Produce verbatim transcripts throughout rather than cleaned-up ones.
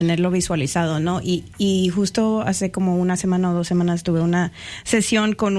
tenerlo visualizado, ¿no? Y, y justo hace como una semana o dos semanas tuve una sesión con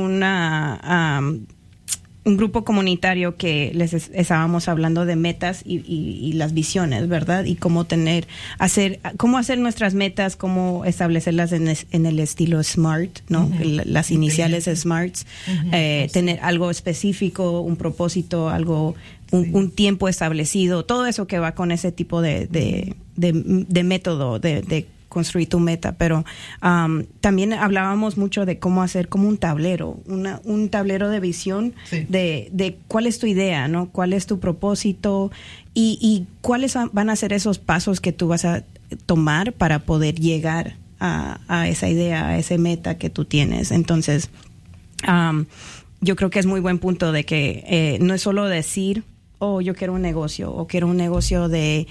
una um, un grupo comunitario que les es, estábamos hablando de metas y, y, y las visiones, ¿verdad? Y cómo tener, hacer, cómo hacer nuestras metas, cómo establecerlas en, es, en el estilo SMART, ¿no? Uh-huh. El, las iniciales uh-huh. SMARTs, uh-huh. eh, sí. tener algo específico, un propósito, algo, un, sí. un tiempo establecido, todo eso que va con ese tipo de, de, de, de método, de, de construir tu meta, pero um, también hablábamos mucho de cómo hacer como un tablero, una, un tablero de visión sí. de, de cuál es tu idea, ¿no? Cuál es tu propósito y, y cuáles van a ser esos pasos que tú vas a tomar para poder llegar a, a esa idea, a esa meta que tú tienes. Entonces, um, yo creo que es muy buen punto de que eh, no es solo decir, oh, yo quiero un negocio o quiero un negocio de...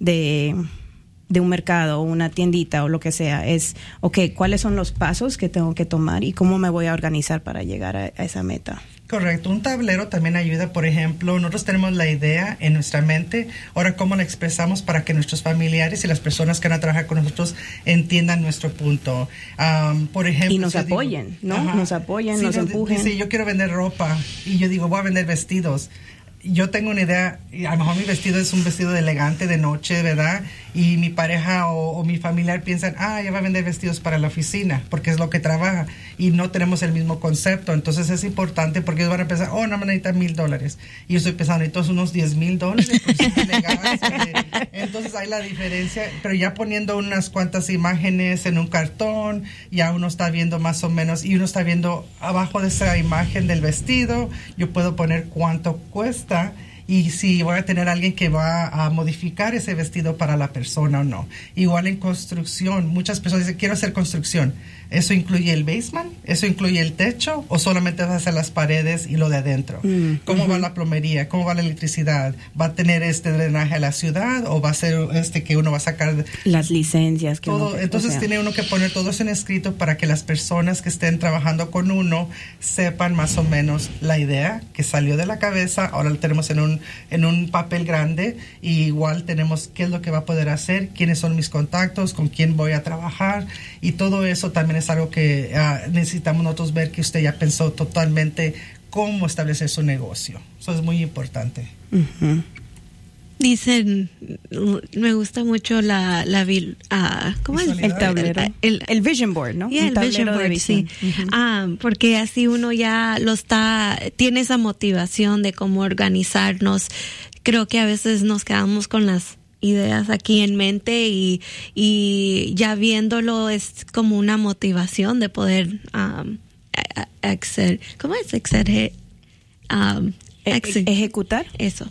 de de un mercado o una tiendita o lo que sea, es, ok, ¿cuáles son los pasos que tengo que tomar y cómo me voy a organizar para llegar a, a esa meta? Correcto. Un tablero también ayuda, por ejemplo, nosotros tenemos la idea en nuestra mente, ahora cómo la expresamos para que nuestros familiares y las personas que van a trabajar con nosotros entiendan nuestro punto. Um, por ejemplo... Y nos apoyen, digo, ¿no? Ajá. Nos apoyen, sí, nos no, empujen. Sí, yo quiero vender ropa y yo digo, voy a vender vestidos. Yo tengo una idea, a lo mejor mi vestido es un vestido elegante de noche, ¿verdad? Y mi pareja o, o mi familiar piensan, ah, ella va a vender vestidos para la oficina, porque es lo que trabaja, y no tenemos el mismo concepto. Entonces es importante porque ellos van a pensar, oh, no me necesitan mil dólares. Y yo estoy pensando, entonces unos diez mil dólares, pues es elegancia. Entonces hay la diferencia, pero ya poniendo unas cuantas imágenes en un cartón, ya uno está viendo más o menos, y uno está viendo abajo de esa imagen del vestido, yo puedo poner cuánto cuesta, y si voy a tener alguien que va a modificar ese vestido para la persona o no. Igual en construcción, muchas personas dicen, quiero hacer construcción. ¿Eso incluye el basement? ¿Eso incluye el techo? ¿O solamente vas a hacer las paredes y lo de adentro? Mm, ¿Cómo uh-huh. va la plomería? ¿Cómo va la electricidad? ¿Va a tener este drenaje a la ciudad? ¿O va a ser este que uno va a sacar? Las licencias. Que todo, uno, entonces o sea. tiene uno que poner todo eso en escrito para que las personas que estén trabajando con uno sepan más o menos la idea que salió de la cabeza. Ahora lo tenemos en un, en un papel grande, y igual tenemos qué es lo que va a poder hacer, quiénes son mis contactos, con quién voy a trabajar, y todo eso también es algo que uh, necesitamos nosotros ver que usted ya pensó totalmente cómo establecer su negocio. Eso es muy importante. Uh-huh. Dicen, me gusta mucho la, la uh, ¿cómo es? El tablero. El, el, el vision board, ¿no? Yeah, el vision board, de visión. Sí. Uh-huh. Uh, porque así uno ya lo está, tiene esa motivación de cómo organizarnos. Creo que a veces nos quedamos con las ideas aquí en mente y, y ya viéndolo es como una motivación de poder um, exer, ¿cómo es? Exer, um, Ex- ejecutar eso.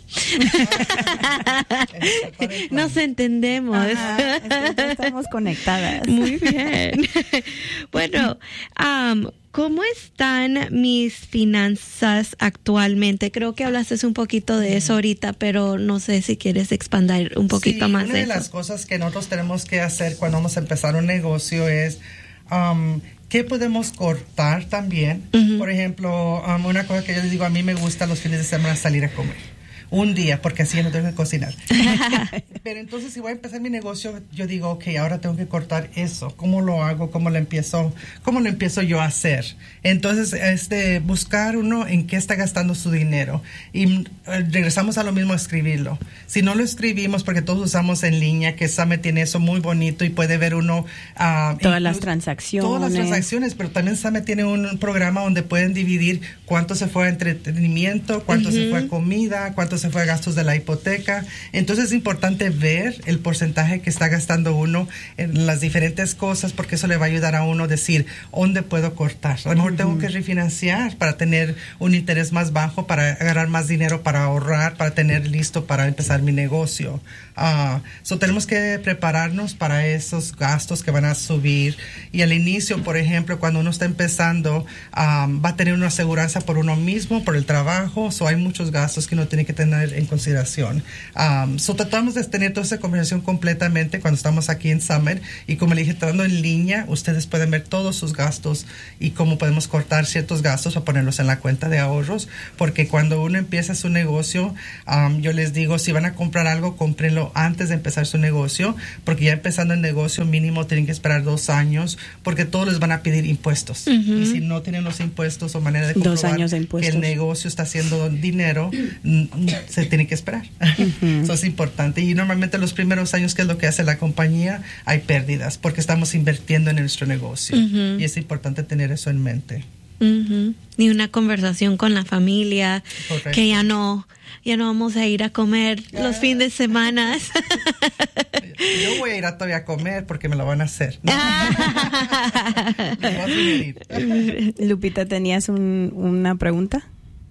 Nos entendemos. Ajá, estamos conectadas. Muy bien. Bueno, um, ¿cómo están mis finanzas actualmente? Creo que hablaste un poquito de eso ahorita, pero no sé si quieres expandir un poquito sí, más una de, de eso. Las cosas que nosotros tenemos que hacer cuando vamos a empezar un negocio es um, ¿qué podemos cortar también? Uh-huh. Por ejemplo, um, una cosa que yo les digo, a mí me gusta los fines de semana salir a comer. Un día, porque así ya no tengo que cocinar. Pero entonces, si voy a empezar mi negocio, yo digo, ok, ahora tengo que cortar eso. ¿Cómo lo hago? ¿Cómo lo empiezo? ¿Cómo lo empiezo yo a hacer? Entonces, este, buscar uno en qué está gastando su dinero. Y eh, regresamos a lo mismo, a escribirlo. Si no lo escribimos, porque todos usamos en línea, que Same tiene eso muy bonito y puede ver uno... Uh, todas las transacciones. Todas las transacciones, pero también Same tiene un programa donde pueden dividir cuánto se fue a entretenimiento, cuánto uh-huh. se fue a comida, cuánto se fue a gastos de la hipoteca. Entonces es importante ver el porcentaje que está gastando uno en las diferentes cosas, porque eso le va a ayudar a uno a decir dónde puedo cortar. A lo mejor uh-huh. tengo que refinanciar para tener un interés más bajo, para agarrar más dinero, para ahorrar, para tener listo para empezar mi negocio. Uh, so tenemos que prepararnos para esos gastos que van a subir. Y al inicio, por ejemplo, cuando uno está empezando, um, va a tener una aseguranza por uno mismo, por el trabajo. So hay muchos gastos que uno tiene que tener tener en consideración. Um, so tratamos de tener toda esa conversación completamente cuando estamos aquí en Summit, y como le dije, estando en línea, ustedes pueden ver todos sus gastos y cómo podemos cortar ciertos gastos o ponerlos en la cuenta de ahorros, porque cuando uno empieza su negocio, um, yo les digo, si van a comprar algo, cómprenlo antes de empezar su negocio, porque ya empezando el negocio mínimo tienen que esperar dos años, porque todos les van a pedir impuestos. Uh-huh. Y si no tienen los impuestos o manera de comprobar dos años de impuestos, que el negocio está haciendo dinero, se tiene que esperar. Uh-huh. Eso es importante. Y normalmente los primeros años, ¿qué es lo que hace la compañía? Hay pérdidas, porque estamos invirtiendo en nuestro negocio. Uh-huh. Y es importante tener eso en mente. Uh-huh. Y una conversación con la familia. Correcto. Que ya no ya no vamos a ir a comer yeah. los fines de semana. Yo voy a ir a todavía a comer porque me lo van a hacer. Lupita, ¿tenías un, una pregunta?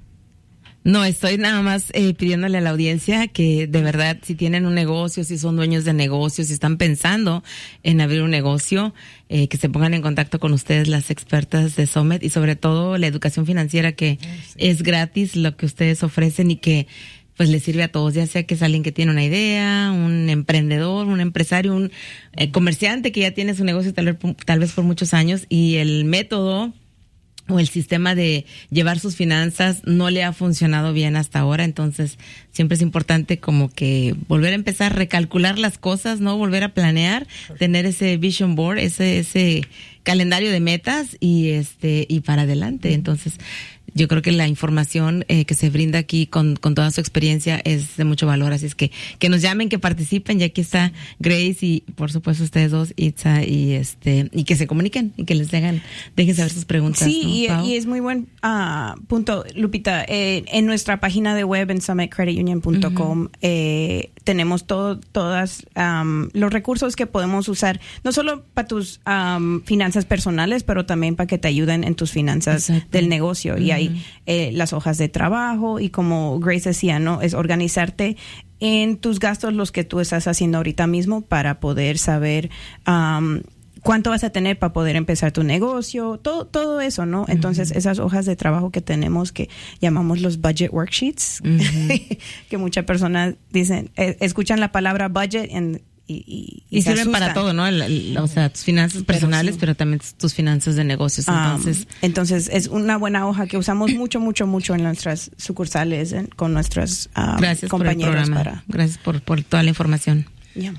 No, estoy nada más eh, pidiéndole a la audiencia que de verdad, si tienen un negocio, si son dueños de negocios, si están pensando en abrir un negocio, eh, que se pongan en contacto con ustedes, las expertas de Summit, y sobre todo la educación financiera, que sí. es gratis lo que ustedes ofrecen y que pues les sirve a todos, ya sea que es alguien que tiene una idea, un emprendedor, un empresario, un eh, comerciante que ya tiene su negocio tal vez, tal vez por muchos años, y el método o el sistema de llevar sus finanzas no le ha funcionado bien hasta ahora. Entonces siempre es importante como que volver a empezar, recalcular las cosas, ¿no? Volver a planear, tener ese vision board, ese ese calendario de metas y este y para adelante. Entonces yo creo que la información eh, que se brinda aquí con, con toda su experiencia es de mucho valor, así es que que nos llamen, que participen, y aquí está Grace y por supuesto ustedes dos, Itza, y este y que se comuniquen y que les dejen, dejen saber sus preguntas. Sí, ¿no, y, y es muy buen uh, punto, Lupita. Eh, en nuestra página de web en summit credit union punto com uh-huh. eh, tenemos todo, todas um, los recursos que podemos usar, no solo para tus um, finanzas personales, pero también para que te ayuden en tus finanzas Exacto. del negocio. Uh-huh. Y hay eh, las hojas de trabajo, y como Grace decía, ¿no? Es organizarte en tus gastos, los que tú estás haciendo ahorita mismo, para poder saber um, cuánto vas a tener para poder empezar tu negocio, todo todo eso, ¿no? Uh-huh. Entonces, esas hojas de trabajo que tenemos, que llamamos los budget worksheets, uh-huh. que muchas personas dicen, eh, escuchan la palabra budget en Y, y, y, y sirven para todo, ¿no? El, el, o sea, tus finanzas personales, pero, sí. pero también tus finanzas de negocios. Entonces, um, entonces es una buena hoja que usamos mucho, mucho, mucho en nuestras sucursales, eh, con nuestros um, gracias compañeros. Por el programa. Para... Gracias por, por toda la información. Yeah.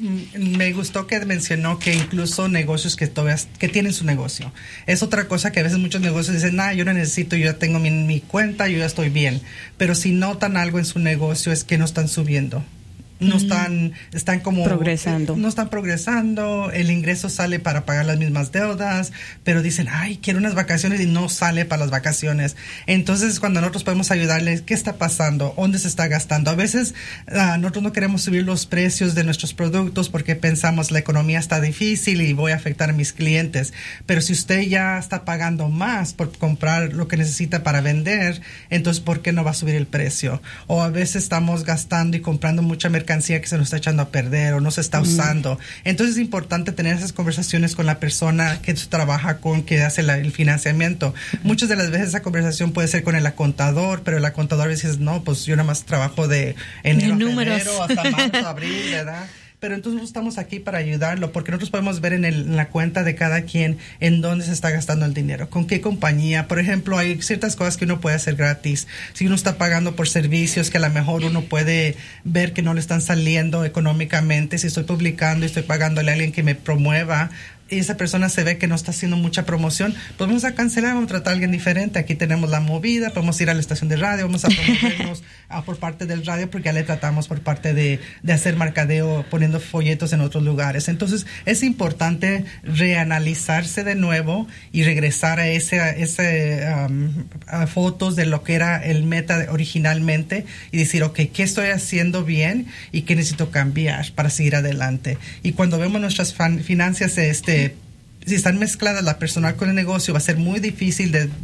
Me gustó que mencionó que incluso negocios que todavía que tienen su negocio. Es otra cosa que a veces muchos negocios dicen, nah, yo no necesito, yo ya tengo mi, mi cuenta, yo ya estoy bien. Pero si notan algo en su negocio es que no están subiendo. No están, están como progresando. No están progresando, el ingreso sale para pagar las mismas deudas, pero dicen, ay, quiero unas vacaciones, y no sale para las vacaciones. Entonces, cuando nosotros podemos ayudarles, ¿qué está pasando? ¿Dónde se está gastando? A veces uh, nosotros no queremos subir los precios de nuestros productos porque pensamos la economía está difícil y voy a afectar a mis clientes. Pero si usted ya está pagando más por comprar lo que necesita para vender, entonces, ¿por qué no va a subir el precio? O a veces estamos gastando y comprando mucha mercancía que se nos está echando a perder o no se está usando. Mm. Entonces es importante tener esas conversaciones con la persona que trabaja con, que hace la, el financiamiento. Mm. Muchas de las veces esa conversación puede ser con el contador, pero el contador dice, no, pues yo nada más trabajo de enero a febrero hasta marzo, abril, ¿verdad? Pero entonces estamos aquí para ayudarlo, porque nosotros podemos ver en, el, en la cuenta de cada quien en dónde se está gastando el dinero, con qué compañía. Por ejemplo, hay ciertas cosas que uno puede hacer gratis. Si uno está pagando por servicios que a lo mejor uno puede ver que no le están saliendo económicamente, si estoy publicando y estoy pagándole a alguien que me promueva, y esa persona se ve que no está haciendo mucha promoción, pues vamos a cancelar, vamos a tratar a alguien diferente. Aquí tenemos la movida, podemos ir a la estación de radio, vamos a promovernos a, por parte del radio, porque ya le tratamos por parte de, de hacer mercadeo, poniendo folletos en otros lugares. Entonces es importante reanalizarse de nuevo y regresar a ese, a ese um, a fotos de lo que era el meta originalmente, y decir, ok, ¿qué estoy haciendo bien y qué necesito cambiar para seguir adelante? Y cuando vemos nuestras fan, finanzas, este si están mezcladas la personal con el negocio, va a ser muy difícil de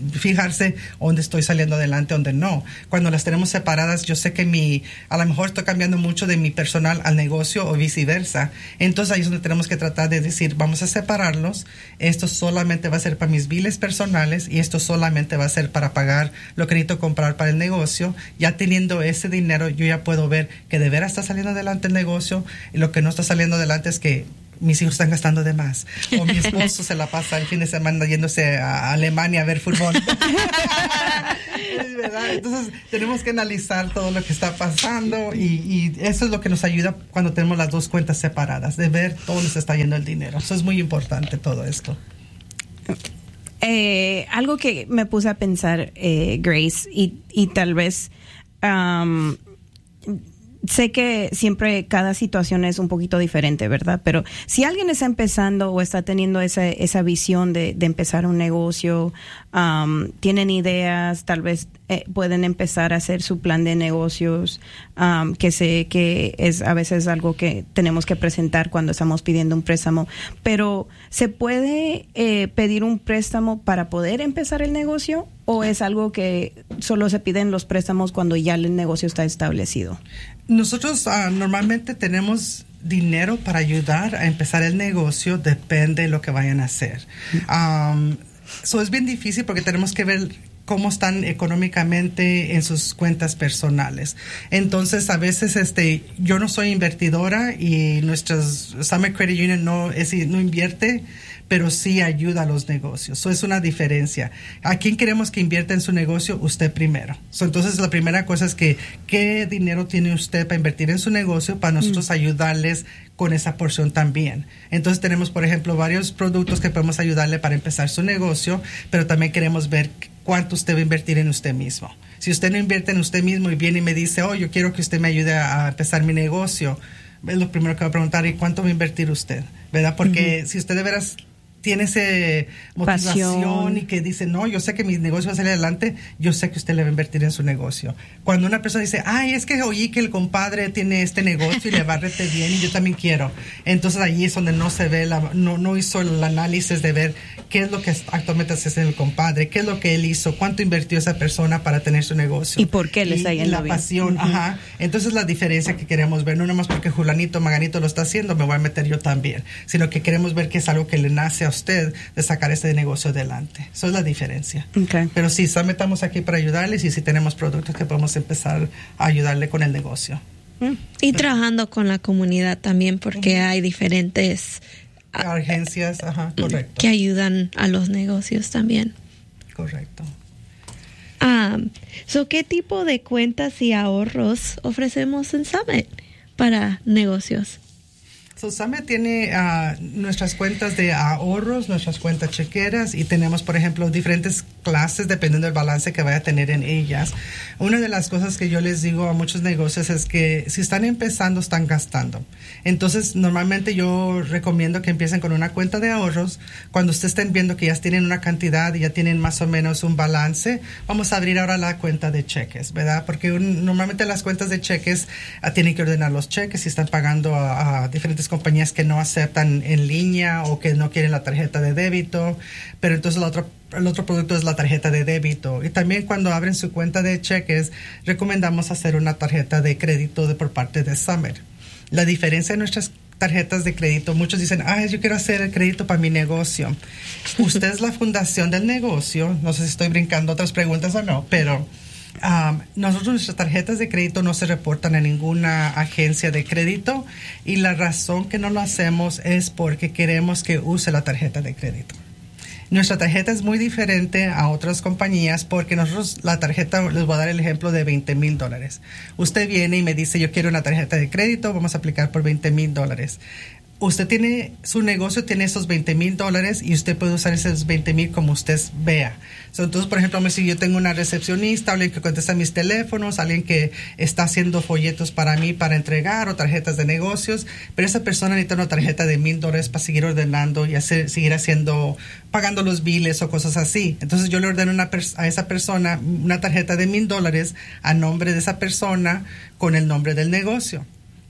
fijarse dónde estoy saliendo adelante, dónde no. Cuando las tenemos separadas, yo sé que mi, a lo mejor estoy cambiando mucho de mi personal al negocio o viceversa. Entonces ahí es donde tenemos que tratar de decir, vamos a separarlos. Esto solamente va a ser para mis biles personales y esto solamente va a ser para pagar lo que necesito comprar para el negocio. Ya teniendo ese dinero, yo ya puedo ver que de veras está saliendo adelante el negocio, y lo que no está saliendo adelante es que mis hijos están gastando de más, o mi esposo se la pasa el fin de semana yéndose a Alemania a ver fútbol. ¿Verdad? Entonces tenemos que analizar todo lo que está pasando, y, y eso es lo que nos ayuda cuando tenemos las dos cuentas separadas, de ver dónde se está yendo el dinero. Eso es muy importante, todo esto. Eh, algo que me puse a pensar, eh, Grace, y, y tal vez um, sé que siempre cada situación es un poquito diferente, ¿verdad? Pero si alguien está empezando o está teniendo esa, esa visión de, de empezar un negocio, um, tienen ideas, tal vez eh, pueden empezar a hacer su plan de negocios, um, que sé que es a veces algo que tenemos que presentar cuando estamos pidiendo un préstamo, pero ¿se puede eh, pedir un préstamo para poder empezar el negocio, o es algo que solo se piden los préstamos cuando ya el negocio está establecido? Nosotros uh, normalmente tenemos dinero para ayudar a empezar el negocio, depende de lo que vayan a hacer. Um, so es bien difícil porque tenemos que ver cómo están económicamente en sus cuentas personales. Entonces, a veces este, yo no soy invertidora y nuestras Summit Credit Union no, es, no invierte, pero sí ayuda a los negocios. Eso es una diferencia. ¿A quién queremos que invierta en su negocio? Usted primero. So, entonces, la primera cosa es que, ¿qué dinero tiene usted para invertir en su negocio para nosotros mm. ayudarles con esa porción también? Entonces, tenemos, por ejemplo, varios productos que podemos ayudarle para empezar su negocio, pero también queremos ver cuánto usted va a invertir en usted mismo. Si usted no invierte en usted mismo y viene y me dice, oh, yo quiero que usted me ayude a empezar mi negocio, es lo primero que va a preguntar, ¿y cuánto va a invertir usted? ¿Verdad? Porque uh-huh. si usted de veras tiene esa motivación Pasión. y que dice, no, yo sé que mi negocio va a salir adelante, yo sé que usted le va a invertir en su negocio. Cuando una persona dice, ay, es que oí que el compadre tiene este negocio y le va a rete bien y yo también quiero. Entonces ahí es donde no se ve, la, no, no hizo el análisis de ver qué es lo que actualmente se hace en el compadre, qué es lo que él hizo, cuánto invirtió esa persona para tener su negocio. Y por qué le está yendo bien. Y la pasión, uh-huh. ajá. Entonces la diferencia que queremos ver, no nomás porque Julanito, Maganito lo está haciendo, me voy a meter yo también, sino que queremos ver que es algo que le nace a usted de sacar este negocio adelante. Eso es la diferencia. Okay. Pero sí, estamos aquí para ayudarles y sí tenemos productos que podemos empezar a ayudarle con el negocio. Mm. Y trabajando con la comunidad también, porque uh-huh. hay diferentes agencias, ajá, correcto, que ayudan a los negocios también. Correcto. Ah, so, ¿qué tipo de cuentas y ahorros ofrecemos en Summit para negocios? So, Summit tiene uh, nuestras cuentas de ahorros, nuestras cuentas chequeras, y tenemos, por ejemplo, diferentes clases dependiendo del balance que vaya a tener en ellas. Una de las cosas que yo les digo a muchos negocios es que si están empezando, están gastando. Entonces, normalmente yo recomiendo que empiecen con una cuenta de ahorros. Cuando ustedes estén viendo que ya tienen una cantidad y ya tienen más o menos un balance, vamos a abrir ahora la cuenta de cheques, ¿verdad? Porque un, normalmente las cuentas de cheques uh, tienen que ordenar los cheques si están pagando a, a diferentes compañías que no aceptan en línea o que no quieren la tarjeta de débito, pero entonces la otra, el otro producto es la tarjeta de débito. Y también cuando abren su cuenta de cheques, recomendamos hacer una tarjeta de crédito de, por parte de Summit. La diferencia de nuestras tarjetas de crédito, muchos dicen, ah, yo quiero hacer el crédito para mi negocio. Usted es la fundación del negocio, no sé si estoy brincando otras preguntas o no, pero Um, nosotros nuestras tarjetas de crédito no se reportan a ninguna agencia de crédito, y la razón que no lo hacemos es porque queremos que use la tarjeta de crédito. Nuestra tarjeta es muy diferente a otras compañías porque nosotros la tarjeta, les voy a dar el ejemplo de veinte mil dólares. Usted viene y me dice, yo quiero una tarjeta de crédito, vamos a aplicar por veinte mil dólares. Usted tiene, su negocio tiene esos veinte mil dólares y usted puede usar esos veinte mil como usted vea. So, entonces, por ejemplo, si yo tengo una recepcionista, alguien que contesta mis teléfonos, alguien que está haciendo folletos para mí para entregar o tarjetas de negocios, pero esa persona necesita una tarjeta de mil dólares para seguir ordenando y hacer, seguir haciendo, pagando los biles o cosas así. Entonces yo le ordeno una pers- a esa persona una tarjeta de mil dólares a nombre de esa persona con el nombre del negocio.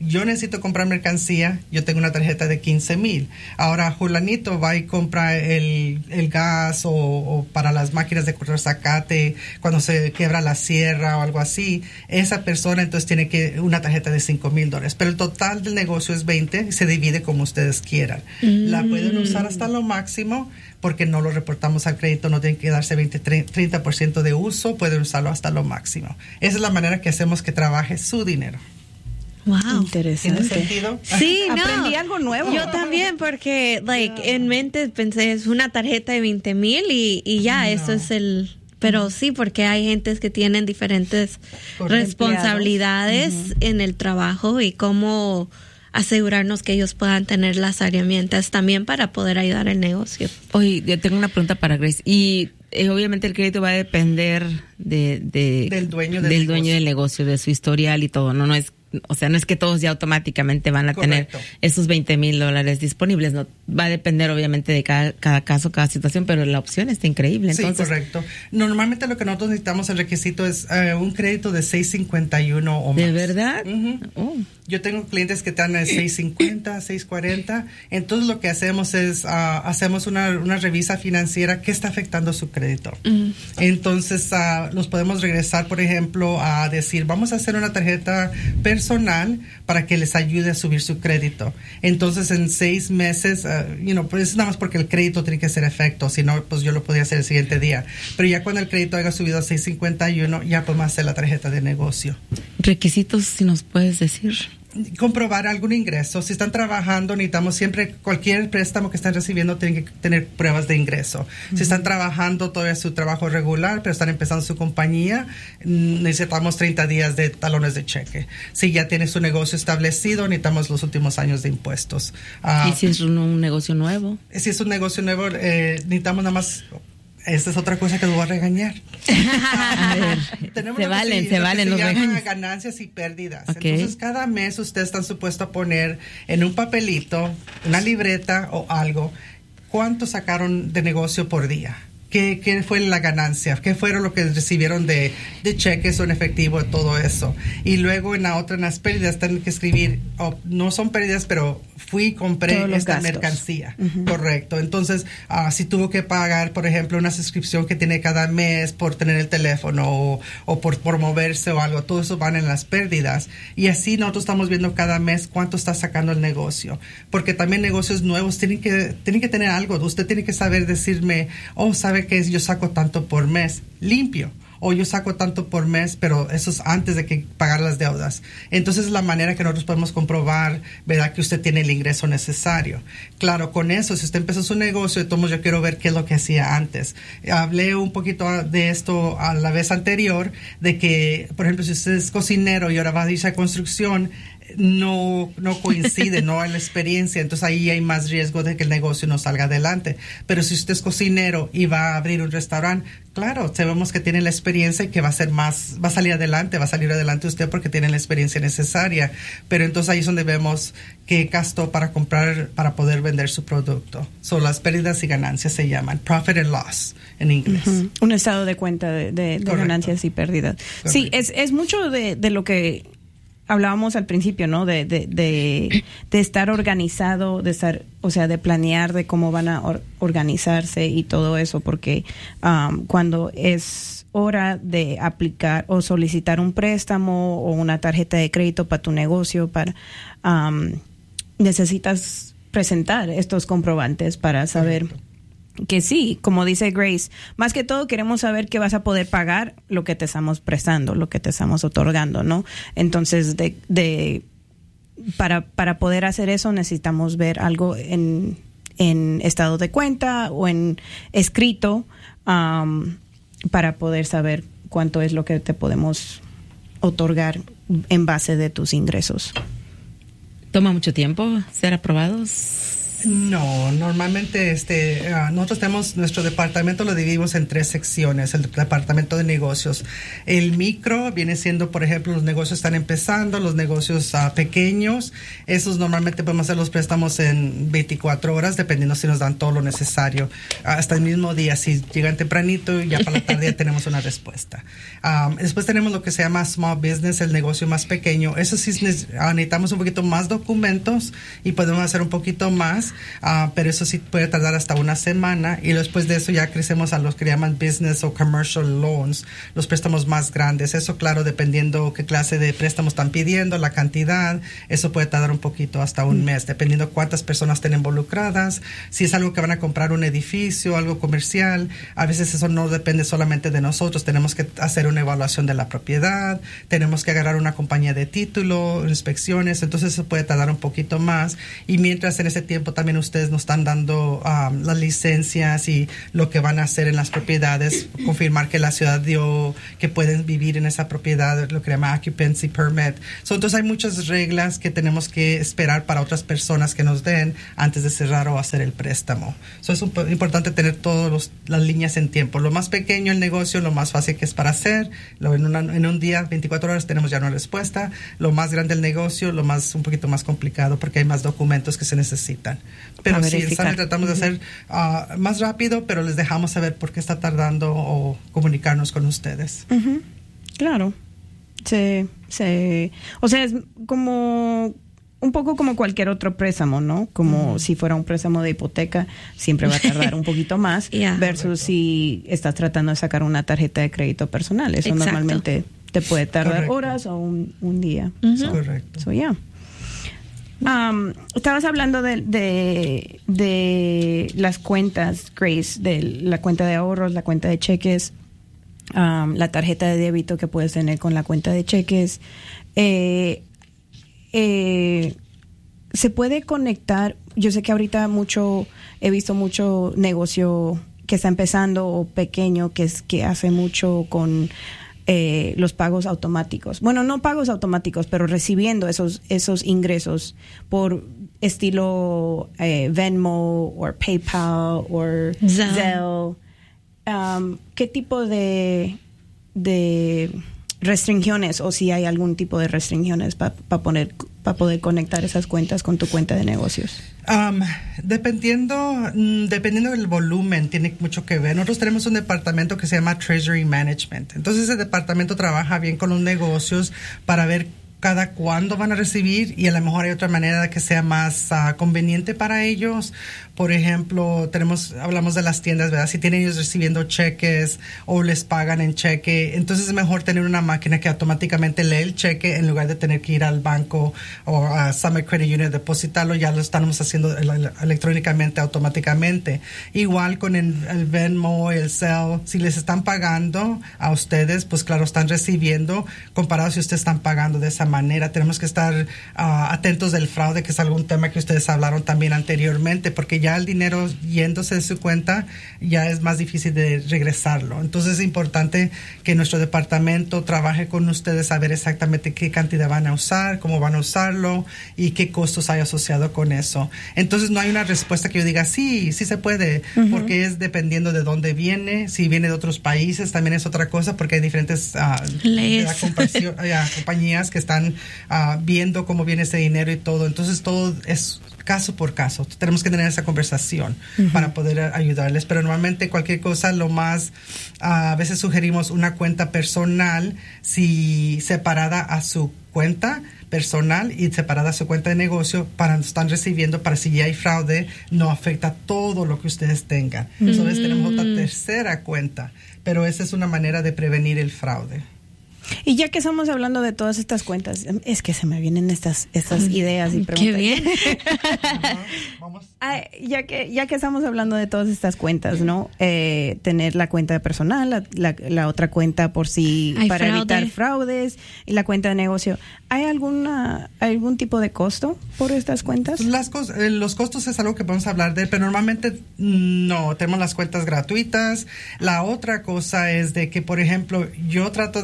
yo necesito comprar mercancía, yo tengo una tarjeta de quince mil. Ahora Julanito va y compra el, el gas o, o para las máquinas de cortar zacate, cuando se quiebra la sierra o algo así, esa persona entonces tiene que una tarjeta de cinco mil dólares. Pero el total del negocio es veinte y se divide como ustedes quieran. Mm. La pueden usar hasta lo máximo porque no lo reportamos al crédito, no tienen que darse veinte, treinta por ciento de uso, pueden usarlo hasta lo máximo. Esa es la manera que hacemos que trabaje su dinero. Wow. Interesante. ¿Tiene sentido? Sí, no. Aprendí algo nuevo. Yo también, porque like, yeah. en mente pensé, es una tarjeta de veinte mil y, y ya, no. eso es el... Pero sí, porque hay gentes que tienen diferentes Por responsabilidades uh-huh. en el trabajo y cómo asegurarnos que ellos puedan tener las herramientas también para poder ayudar al negocio. Oye, yo tengo una pregunta para Grace. Y eh, obviamente el crédito va a depender de, de del dueño del, del negocio. dueño del negocio, de su historial y todo. No, no es, o sea, no es que todos ya automáticamente van a Correcto. tener esos veinte mil dólares disponibles. No, va a depender obviamente de cada, cada caso, cada situación, pero la opción está increíble. Entonces, sí, correcto. Normalmente lo que nosotros necesitamos, el requisito es uh, un crédito de seis cincuenta y uno o más. ¿De verdad? Uh-huh. Oh. Yo tengo clientes que están en seis cincuenta, seis cuarenta. Entonces lo que hacemos es, uh, hacemos una, una revisa financiera que está afectando su crédito. Uh-huh. Entonces uh, los podemos regresar, por ejemplo, a decir, vamos a hacer una tarjeta personal para que les ayude a subir su crédito. Entonces en seis meses, uh, you know, pues es nada más porque el crédito tiene que hacer efecto, si no, pues yo lo podía hacer el siguiente día. Pero ya cuando el crédito haya subido a seis cincuenta y uno, ya podemos hacer la tarjeta de negocio. Requisitos, si nos puedes decir. Comprobar algún ingreso. Si están trabajando, necesitamos siempre, cualquier préstamo que están recibiendo tienen que tener pruebas de ingreso. Uh-huh. Si están trabajando todavía su trabajo regular, pero están empezando su compañía, necesitamos treinta días de talones de cheque. Si ya tiene su negocio establecido, necesitamos los últimos años de impuestos. Uh, ¿Y si es un, un negocio nuevo? Si es un negocio nuevo, eh, necesitamos nada más... Esta es otra cosa que lo voy a regañar. A ver, Tenemos se valen, se, se valen los regaños. Ganancias y pérdidas. Okay. Entonces, cada mes ustedes están supuestos a poner en un papelito, una libreta o algo, cuánto sacaron de negocio por día. ¿Qué, ¿Qué fue la ganancia? ¿Qué fueron lo que recibieron de, de cheques o en efectivo, de todo eso? Y luego en la otra, en las pérdidas, tienen que escribir, oh, no son pérdidas, pero fui y compré esta gastos. mercancía. Uh-huh. Correcto. Entonces, uh, si tuvo que pagar, por ejemplo, una suscripción que tiene cada mes por tener el teléfono o, o por, por moverse o algo, todo eso van en las pérdidas. Y así nosotros estamos viendo cada mes cuánto está sacando el negocio. Porque también negocios nuevos tienen que, tienen que tener algo. Usted tiene que saber decirme, oh, sabe que yo saco tanto por mes, limpio, o yo saco tanto por mes, pero eso es antes de que pagar las deudas. Entonces es la manera que nosotros podemos comprobar, ¿verdad?, que usted tiene el ingreso necesario. Claro, con eso, si usted empezó su negocio, entonces yo quiero ver qué es lo que hacía antes. Hablé un poquito de esto a la vez anterior, de que, por ejemplo, si usted es cocinero y ahora va a irse a construcción, no no coincide, no hay la experiencia, entonces ahí hay más riesgo de que el negocio no salga adelante. Pero si usted es cocinero y va a abrir un restaurante, claro, sabemos que tiene la experiencia y que va a ser más, va a salir adelante, va a salir adelante usted porque tiene la experiencia necesaria. Pero entonces ahí es donde vemos qué gastó para comprar, para poder vender su producto. Son las pérdidas y ganancias, se llaman profit and loss en inglés. Uh-huh. Un estado de cuenta de, de, de ganancias y pérdidas. Correcto. Sí, es, es mucho de, de lo que hablábamos al principio, ¿no? De, de, de, de estar organizado, de estar, o sea, de planear de cómo van a or, organizarse y todo eso, porque um, cuando es hora de aplicar o solicitar un préstamo o una tarjeta de crédito para tu negocio, para um, necesitas presentar estos comprobantes para saber. Correcto. Que sí, como dice Grace, más que todo queremos saber que vas a poder pagar lo que te estamos prestando, lo que te estamos otorgando, ¿no? Entonces, de, de para para poder hacer eso necesitamos ver algo en, en estado de cuenta o en escrito um, para poder saber cuánto es lo que te podemos otorgar en base de tus ingresos. ¿Toma mucho tiempo ser aprobados? No, normalmente este, uh, nosotros tenemos, nuestro departamento lo dividimos en tres secciones, el departamento de negocios. El micro viene siendo, por ejemplo, los negocios están empezando, los negocios uh, pequeños, esos normalmente podemos hacer los préstamos en veinticuatro horas, dependiendo si nos dan todo lo necesario. Uh, hasta el mismo día, si llegan tempranito, ya para la tarde ya tenemos una respuesta. Um, después tenemos lo que se llama small business, el negocio más pequeño. Eso sí necesitamos un poquito más documentos y podemos hacer un poquito más. Uh, pero eso sí puede tardar hasta una semana y después de eso ya crecemos a los que llaman business o commercial loans, los préstamos más grandes. Eso, claro, dependiendo qué clase de préstamos están pidiendo, la cantidad, eso puede tardar un poquito hasta un mes, dependiendo cuántas personas estén involucradas. Si es algo que van a comprar un edificio, algo comercial, a veces eso no depende solamente de nosotros. Tenemos que hacer una evaluación de la propiedad, tenemos que agarrar una compañía de título, inspecciones, entonces eso puede tardar un poquito más. Y mientras en ese tiempo también ustedes nos están dando um, las licencias y lo que van a hacer en las propiedades, confirmar que la ciudad dio que pueden vivir en esa propiedad, lo que se llama occupancy permit. So, entonces hay muchas reglas que tenemos que esperar para otras personas que nos den antes de cerrar o hacer el préstamo. So, es un, importante tener todas las líneas en tiempo. Lo más pequeño el negocio, lo más fácil que es para hacer, lo, en, una, en un día, veinticuatro horas tenemos ya una respuesta. Lo más grande el negocio, lo más un poquito más complicado porque hay más documentos que se necesitan. Pero sí, ¿saben? Tratamos uh-huh. de hacer uh, más rápido, pero les dejamos saber por qué está tardando o comunicarnos con ustedes. Uh-huh. Claro. Sí, sí. O sea, es como un poco como cualquier otro préstamo, ¿no? Como uh-huh. si fuera un préstamo de hipoteca, siempre va a tardar un poquito más yeah. versus Correcto. Si estás tratando de sacar una tarjeta de crédito personal. Eso Exacto. normalmente te puede tardar Correcto. Horas o un, un día. Uh-huh. So, Correcto. So, yeah. Um, estabas hablando de, de, de las cuentas, Grace, de la cuenta de ahorros, la cuenta de cheques, um, la tarjeta de débito que puedes tener con la cuenta de cheques. Eh, eh, se puede conectar, yo sé que ahorita mucho, he visto mucho negocio que está empezando o pequeño que, es, que hace mucho con... Eh, los pagos automáticos. Bueno, no pagos automáticos, pero recibiendo esos esos ingresos por estilo eh, Venmo o PayPal o Zelle. Zelle. Um, ¿Qué tipo de de restricciones o si hay algún tipo de restricciones para pa poner para poder conectar esas cuentas con tu cuenta de negocios? Um, dependiendo, dependiendo del volumen, tiene mucho que ver. Nosotros tenemos un departamento que se llama Treasury Management. Entonces, ese departamento trabaja bien con los negocios para ver cada cuándo van a recibir y a lo mejor hay otra manera de que sea más uh, conveniente para ellos. Por ejemplo, tenemos, hablamos de las tiendas, ¿verdad? Si tienen ellos recibiendo cheques o les pagan en cheque, entonces es mejor tener una máquina que automáticamente lee el cheque en lugar de tener que ir al banco o a Summit Credit Union, depositarlo, ya lo estamos haciendo electrónicamente, automáticamente. Igual con el, el Venmo, el Zelle, si les están pagando a ustedes, pues claro, están recibiendo comparado si ustedes están pagando de esa manera. Tenemos que estar uh, atentos del fraude, que es algún tema que ustedes hablaron también anteriormente, porque ya el dinero yéndose de su cuenta ya es más difícil de regresarlo. Entonces es importante que nuestro departamento trabaje con ustedes a ver exactamente qué cantidad van a usar, cómo van a usarlo y qué costos hay asociado con eso. Entonces no hay una respuesta que yo diga sí, sí se puede, uh-huh. porque es dependiendo de dónde viene. Si viene de otros países también es otra cosa, porque hay diferentes uh, leyes, compañías que están uh, viendo cómo viene ese dinero y todo. Entonces todo es caso por caso. Tenemos que tener esa conversación uh-huh. para poder ayudarles, pero normalmente cualquier cosa, lo más, uh, a veces sugerimos una cuenta personal, si separada a su cuenta personal y separada a su cuenta de negocio, para están recibiendo, para si ya hay fraude, no afecta todo lo que ustedes tengan. Uh-huh. Entonces tenemos otra tercera cuenta, pero esa es una manera de prevenir el fraude. Y ya que estamos hablando de todas estas cuentas, es que se me vienen estas estas ideas y preguntas. Qué bien. Vamos. Ay, ya que ya que estamos hablando de todas estas cuentas, ¿no? Eh, tener la cuenta personal, la, la, la otra cuenta por si Hay para fraude. evitar fraudes y la cuenta de negocio. ¿Hay alguna algún tipo de costo por estas cuentas? Las cos- eh, los costos es algo que podemos hablar de, pero normalmente no, tenemos las cuentas gratuitas. La otra cosa es de que, por ejemplo, yo trato de que si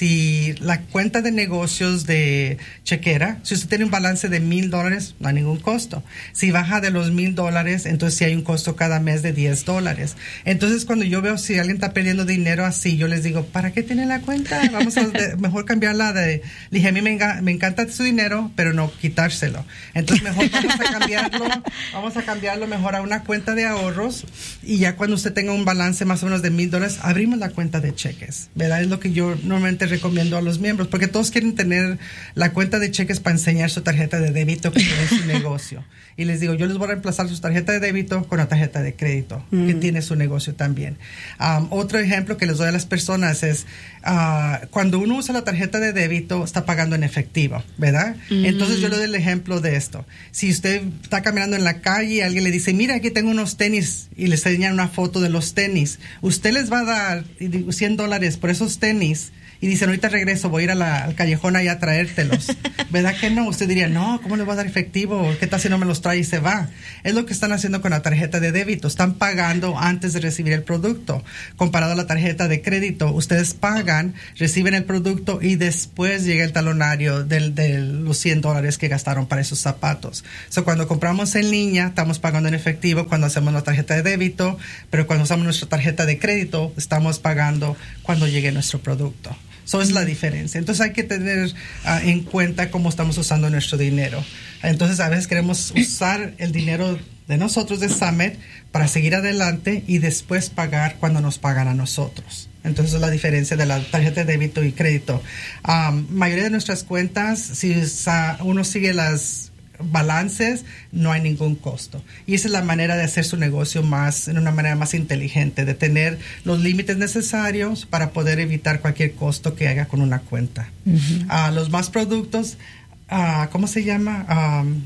si la cuenta de negocios de chequera, si usted tiene un balance de mil dólares, no hay ningún costo. Si baja de los mil dólares, entonces sí hay un costo cada mes de diez dólares. Entonces, cuando yo veo si alguien está perdiendo dinero así, yo les digo, ¿para qué tiene la cuenta? Vamos a de, mejor cambiarla de... Le dije, a mí me, enga, me encanta su dinero, pero no quitárselo. Entonces, mejor vamos a cambiarlo, vamos a cambiarlo mejor a una cuenta de ahorros, y ya cuando usted tenga un balance más o menos de mil dólares, abrimos la cuenta de cheques, ¿verdad? Es lo que yo normalmente recomiendo a los miembros, porque todos quieren tener la cuenta de cheques para enseñar su tarjeta de débito que tiene su negocio. Y les digo, yo les voy a reemplazar su tarjeta de débito con la tarjeta de crédito mm. que tiene su negocio también. Um, otro ejemplo que les doy a las personas es, uh, cuando uno usa la tarjeta de débito, está pagando en efectivo, ¿verdad? Mm. Entonces yo le doy el ejemplo de esto. Si usted está caminando en la calle y alguien le dice, mira, aquí tengo unos tenis, y le enseñan una foto de los tenis, usted les va a dar cien dólares por esos tenis, y dicen, ahorita regreso, voy a ir a la, al callejón allá a traértelos. ¿Verdad que no? Usted diría, no, ¿cómo le voy a dar efectivo? ¿Qué tal si no me los trae y se va? Es lo que están haciendo con la tarjeta de débito. Están pagando antes de recibir el producto. Comparado a la tarjeta de crédito, ustedes pagan, reciben el producto y después llega el talonario de del, los cien dólares que gastaron para esos zapatos. So, cuando compramos en línea, estamos pagando en efectivo cuando hacemos la tarjeta de débito, pero cuando usamos nuestra tarjeta de crédito, estamos pagando cuando llegue nuestro producto. Eso es la diferencia. Entonces hay que tener uh, en cuenta cómo estamos usando nuestro dinero. Entonces a veces queremos usar el dinero de nosotros de Summit para seguir adelante y después pagar cuando nos pagan a nosotros. Entonces es la diferencia de la tarjeta de débito y crédito. Um, mayoría de nuestras cuentas, si uh, uno sigue las balances, no hay ningún costo, y esa es la manera de hacer su negocio más en una manera más inteligente, de tener los límites necesarios para poder evitar cualquier costo que haga con una cuenta. Uh-huh. Uh, los más productos, uh, ¿cómo se llama? Um,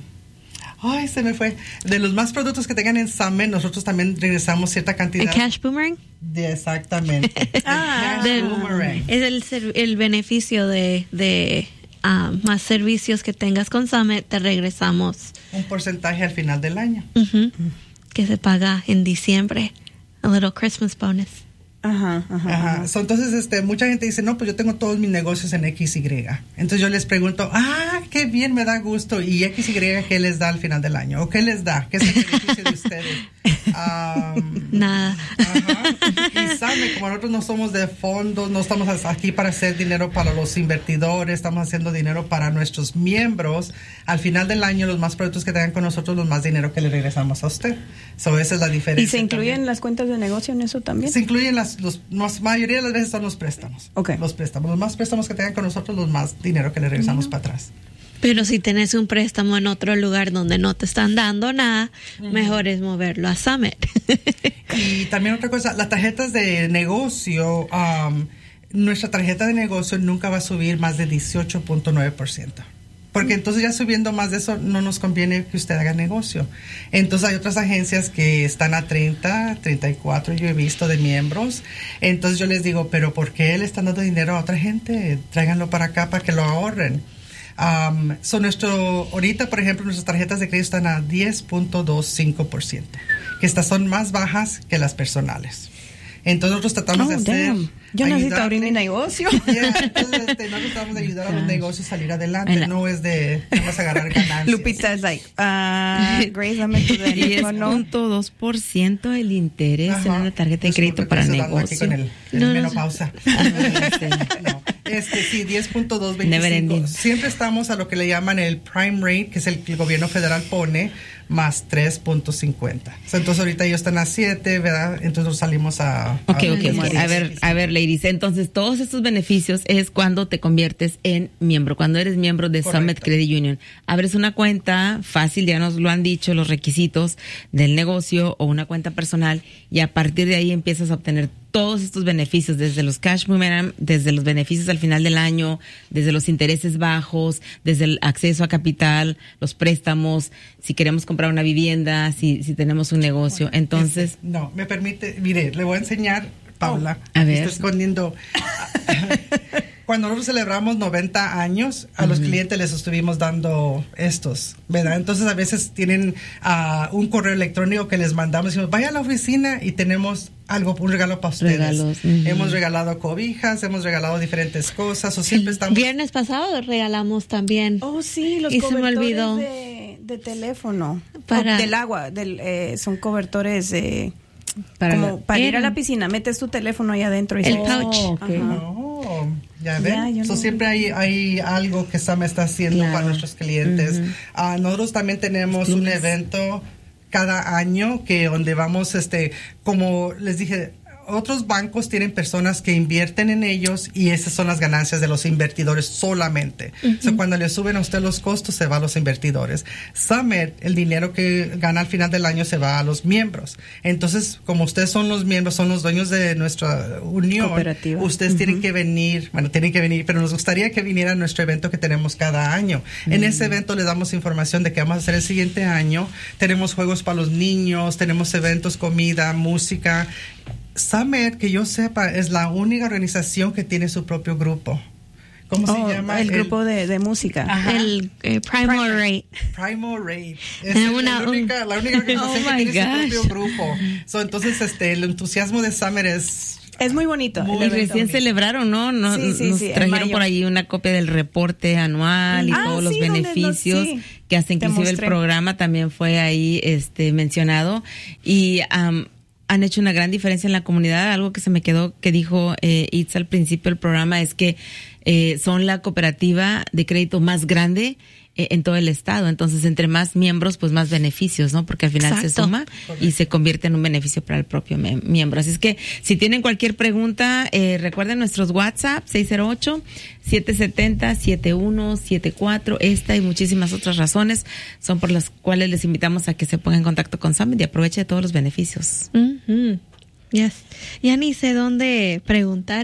ay, se me fue. De los más productos que tengan en Summit, nosotros también regresamos cierta cantidad. ¿El Cash Boomerang? De, exactamente. ah, el Cash Boomerang. Es el, el beneficio de, de Uh, más servicios que tengas con Summit, te regresamos un porcentaje al final del año. Uh-huh. Que se paga en diciembre. A little Christmas bonus. Ajá, ajá. ajá. So, entonces, este, mucha gente dice, no, pues yo tengo todos mis negocios en X Y. Entonces yo les pregunto, ah, qué bien, me da gusto. ¿Y X Y qué les da al final del año? ¿O qué les da? ¿Qué es el beneficio de ustedes? Um, Nada. Ajá. Y saben, como nosotros no somos de fondos, no estamos aquí para hacer dinero para los invertidores, estamos haciendo dinero para nuestros miembros. Al final del año, los más productos que tengan con nosotros, los más dinero que le regresamos a usted. So, esa es la diferencia. ¿Y se incluyen también las cuentas de negocio en eso también? Se incluyen las, los, la mayoría de las veces son los préstamos. Okay. Los préstamos. Los más préstamos que tengan con nosotros, los más dinero que le regresamos uh-huh. para atrás. Pero si tenés un préstamo en otro lugar donde no te están dando nada, uh-huh. mejor es moverlo a Summit. Y también otra cosa, las tarjetas de negocio, um, nuestra tarjeta de negocio nunca va a subir más de dieciocho punto nueve por ciento. Porque entonces ya subiendo más de eso no nos conviene que usted haga negocio. Entonces hay otras agencias que están a treinta, treinta y cuatro, yo he visto de miembros. Entonces yo les digo, pero ¿por qué le están dando dinero a otra gente? Tráiganlo para acá para que lo ahorren. Um, so nuestro, ahorita, por ejemplo, nuestras tarjetas de crédito están a diez punto veinticinco por ciento, que estas son más bajas que las personales. Entonces nosotros tratamos oh, de hacer... Damn. Yo necesito abrir mi negocio. Yeah, entonces este, nosotros tratamos de ayudar a los negocios a salir adelante, la, no es de vamos a agarrar ganancias. Lupita es like, uh, Grace, dame tu diez punto dos por ciento el interés Ajá. en una tarjeta de crédito para negocio. Con el, el no, menopausa. No, este sí, diez punto doscientos veinticinco. Siempre estamos a lo que le llaman el prime rate, que es el que el gobierno federal pone, más tres punto cincuenta. O sea, entonces ahorita ellos están a siete, ¿verdad? Entonces salimos a... a Ok, ok, ok. A ver, a ver, ladies. Entonces, todos estos beneficios es cuando te conviertes en miembro, cuando eres miembro de Correcto. Summit Credit Union. Abres una cuenta fácil, ya nos lo han dicho, los requisitos del negocio o una cuenta personal, y a partir de ahí empiezas a obtener todos estos beneficios, desde los cash boomerang, desde los beneficios al final del año, desde los intereses bajos, desde el acceso a capital, los préstamos, si queremos comprar una vivienda, si, si tenemos un negocio. Bueno, Entonces... Este, no, me permite, mire, le voy a enseñar, Paula, a ver. está escondiendo cuando nosotros celebramos noventa años, a uh-huh. los clientes les estuvimos dando estos, ¿verdad? Entonces a veces tienen uh, un correo electrónico que les mandamos y decimos, vaya a la oficina y tenemos algo, un regalo para ustedes. Regalos. Uh-huh. Hemos regalado cobijas, hemos regalado diferentes cosas, o siempre estamos... Viernes pasado regalamos también. Oh, sí, los y se me olvidó. De, de teléfono. Para... Oh, del agua, del, eh, son cobertores de... Para, como la, para ir a la piscina, metes tu teléfono ahí adentro. Y el se... pouch. Oh, okay. oh, ya ven. Ya, so, no... Siempre hay, hay algo que Sam está haciendo claro. para nuestros clientes. Uh-huh. uh, nosotros también tenemos sí. un evento cada año que donde vamos, este, como les dije, otros bancos tienen personas que invierten en ellos y esas son las ganancias de los invertidores solamente. Uh-huh. So, cuando le suben a usted los costos, se va a los invertidores. Summit, el dinero que gana al final del año se va a los miembros. Entonces, como ustedes son los miembros, son los dueños de nuestra unión, ustedes uh-huh. tienen que venir, bueno, tienen que venir, pero nos gustaría que viniera a nuestro evento que tenemos cada año. Uh-huh. En ese evento les damos información de qué vamos a hacer el siguiente año. Tenemos juegos para los niños, tenemos eventos, comida, música. Summit, que yo sepa, es la única organización que tiene su propio grupo. ¿Cómo oh, se llama? El, el grupo de, de música. Ajá. El eh, Primal Rate. Primal Rate. Es el, una, la, única, la única organización oh que tiene gosh. su propio grupo. So, entonces, este, el entusiasmo de Summit es... Es muy bonito. Muy recién bonito. Celebraron, ¿no? Nos, sí, sí, nos sí, trajeron por ahí una copia del reporte anual y ah, todos sí, los beneficios no, sí. que hasta inclusive el programa también fue ahí este mencionado. Y... Um, han hecho una gran diferencia en la comunidad. Algo que se me quedó que dijo eh, Itz al principio del programa es que eh, son la cooperativa de crédito más grande eh, en todo el estado. Entonces, entre más miembros, pues más beneficios, ¿no? Porque al final Exacto. se suma Correcto. Y se convierte en un beneficio para el propio me- miembro. Así es que si tienen cualquier pregunta, eh, recuerden nuestros WhatsApp seis cero ocho, siete siete cero, siete uno siete cuatro. Esta y muchísimas otras razones son por las cuales les invitamos a que se pongan en contacto con Summit y aproveche de todos los beneficios. Mm-hmm. Yes. Ya ni sé dónde preguntar.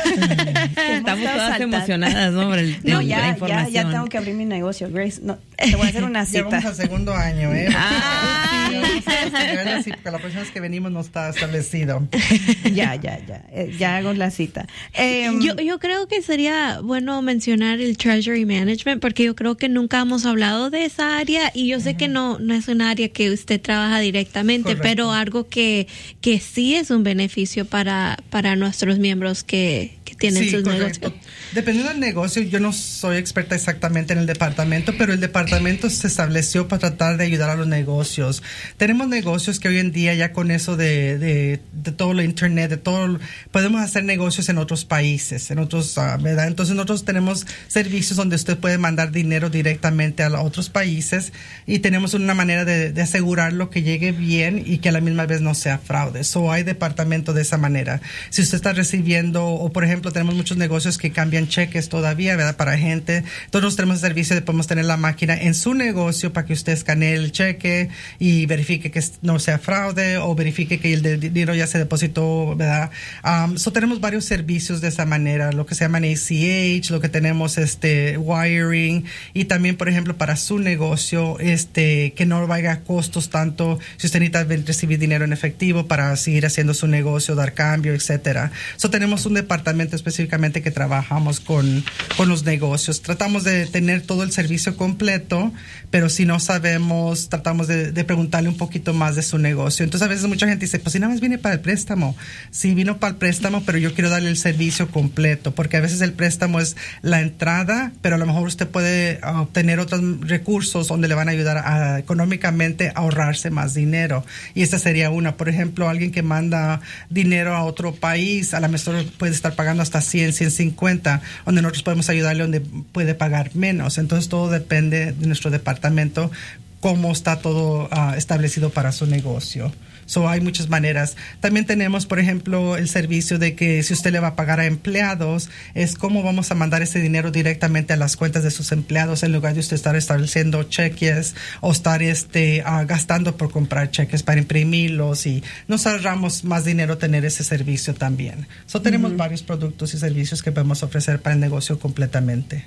Estamos todas emocionadas, ¿no? Por el, no, el, ya, la información. ya, ya tengo que abrir mi negocio, Grace. No, te voy a hacer una cita. Ya vamos al segundo año, ¿eh? Ah. Ya vamos a sí, porque la próxima vez que venimos no está establecido. ya, ya, ya. Eh, ya hago la cita. Eh, yo, yo creo que sería bueno mencionar el Treasury Management porque yo creo que nunca hemos hablado de esa área y yo sé uh-huh. que no, no es un área que usted trabaja directamente, Correcto. Pero algo que, que sí es un beneficio para, para nuestros miembros que, que tienen sí, sus correcto. negocios. Dependiendo del negocio, yo no soy experta exactamente en el departamento, pero el departamento se estableció para tratar de ayudar a los negocios. Tenemos negocios que hoy en día ya con eso de, de, de todo lo internet, de todo, podemos hacer negocios en otros países, en otros, uh, ¿verdad? Entonces nosotros tenemos servicios donde usted puede mandar dinero directamente a otros países y tenemos una manera de, de asegurarlo que llegue bien y que a la misma vez no sea fraude. So hay departamento de esa manera. Si usted está recibiendo, o por ejemplo, tenemos muchos negocios que cambian cheques todavía, ¿verdad? Para gente. Todos tenemos el servicio de podemos tener la máquina en su negocio para que usted escanee el cheque y verifique que no sea fraude o verifique que el dinero ya se depositó, ¿verdad? Um, so tenemos varios servicios de esa manera, lo que se llaman A C H, lo que tenemos este wiring y también, por ejemplo, para su negocio, este que no vaya a costos tanto si usted necesita recibir dinero en efectivo para seguir haciendo su negocio, dar cambio, etcétera. So tenemos un departamento específicamente que trabajamos con, con los negocios. Tratamos de tener todo el servicio completo, pero si no sabemos, tratamos de, de preguntarle un poquito más de su negocio. Entonces a veces mucha gente dice, pues si nada más viene para el préstamo. Sí, vino para el préstamo, pero yo quiero darle el servicio completo, porque a veces el préstamo es la entrada, pero a lo mejor usted puede uh, obtener otros recursos donde le van a ayudar a, económicamente a ahorrarse más dinero. Y esta sería una. Por ejemplo, alguien que manda dinero a otro país, a lo mejor puede estar pagando hasta cien, ciento cincuenta, donde nosotros podemos ayudarle donde puede pagar menos. Entonces todo depende de nuestro departamento, cómo está todo uh, establecido para su negocio. So, hay muchas maneras. También tenemos, por ejemplo, el servicio de que si usted le va a pagar a empleados, es cómo vamos a mandar ese dinero directamente a las cuentas de sus empleados en lugar de usted estar estableciendo cheques o estar este uh, gastando por comprar cheques para imprimirlos, y nos ahorramos más dinero tener ese servicio también. So, tenemos uh-huh. varios productos y servicios que podemos ofrecer para el negocio completamente.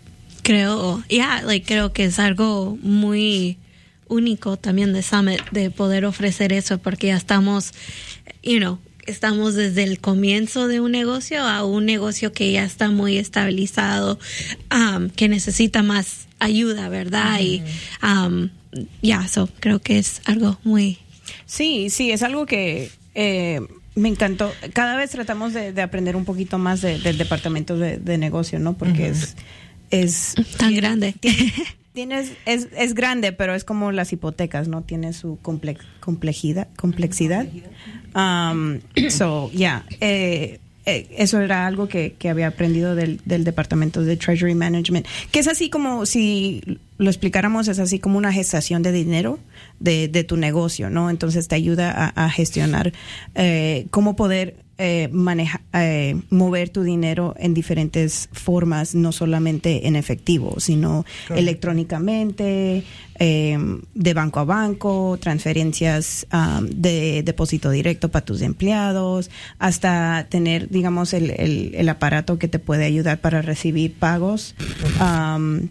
Creo, yeah, like, creo que es algo muy único también de Summit de poder ofrecer eso, porque ya estamos, you know, estamos desde el comienzo de un negocio a un negocio que ya está muy estabilizado, um, que necesita más ayuda, ¿verdad? Uh-huh. Y um, ya, yeah, so, creo que es algo muy... Sí, sí, es algo que... Eh, me encantó. Cada vez tratamos de, de aprender un poquito más de, del departamento de, de negocio, ¿no? Porque uh-huh. es... es tan tiene, grande. Tiene, tienes, es, es grande, pero es como las hipotecas, ¿no? Tiene su complex, complejidad. complexidad. Um, so, yeah. Eh, eh, eso era algo que, que había aprendido del, del departamento de Treasury Management. Que es así como, si lo explicáramos, es así como una gestación de dinero de, de tu negocio, ¿no? Entonces te ayuda a, a gestionar eh, cómo poder eh, manejar, eh, mover tu dinero en diferentes formas, no solamente en efectivo, sino claro. electrónicamente, eh, de banco a banco, transferencias um, de depósito directo para tus empleados, hasta tener, digamos, el, el, el aparato que te puede ayudar para recibir pagos um,